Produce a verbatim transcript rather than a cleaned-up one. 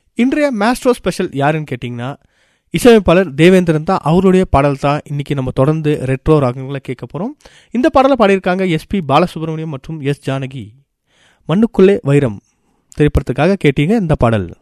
இன்றைய maestro special யாருன்னு கேட்டிங்கன்னா இசையமைப்பாளர் தேவேந்திரன் தான். அவருடைய பாடல் தான் இன்றைக்கி நம்ம தொடர்ந்து ரெட்ரோ ராகங்களை கேட்க போகிறோம். இந்த பாடலை பாடியிருக்காங்க எஸ்பி பாலசுப்ரமணியம் மற்றும் எஸ் ஜானகி. மண்ணுக்குள்ளே வைரம் திரைப்படத்துக்காக கேட்டீங்க இந்த பாடல்.